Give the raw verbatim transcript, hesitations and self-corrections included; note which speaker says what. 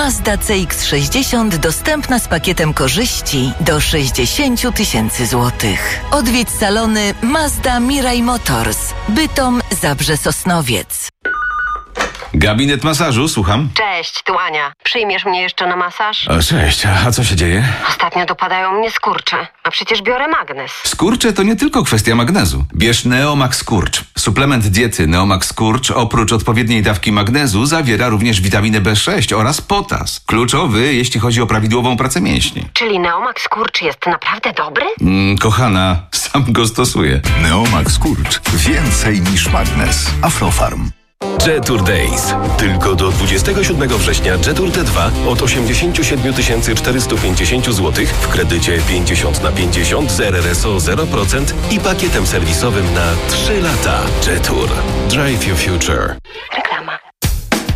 Speaker 1: Mazda C X sześćdziesiąt dostępna z pakietem korzyści do sześćdziesiąt tysięcy złotych. Odwiedź salony Mazda Mirai Motors. Bytom, Zabrze, Sosnowiec.
Speaker 2: Gabinet masażu, słucham.
Speaker 3: Cześć, tu Ania. Przyjmiesz mnie jeszcze na masaż?
Speaker 2: O, cześć, a co się dzieje?
Speaker 3: Ostatnio dopadają mnie skurcze, a przecież biorę magnes.
Speaker 2: Skurcze to nie tylko kwestia magnezu. Bierz Neomax Skurcz. Suplement diety Neomax Skurcz oprócz odpowiedniej dawki magnezu zawiera również witaminę B sześć oraz potas. Kluczowy, jeśli chodzi o prawidłową pracę mięśni.
Speaker 3: Czyli Neomax Skurcz jest naprawdę dobry?
Speaker 2: Mm, kochana, sam go stosuję.
Speaker 4: Neomax Skurcz. Więcej niż magnes. Aflofarm.
Speaker 5: Jetour Days. Tylko do dwudziestego siódmego września Jetour T dwa od osiemdziesiąt siedem tysięcy czterysta pięćdziesiąt złotych w kredycie pięćdziesiąt na pięćdziesiąt z R R S O zero procent i pakietem serwisowym na trzy lata. Jetour. Drive your future.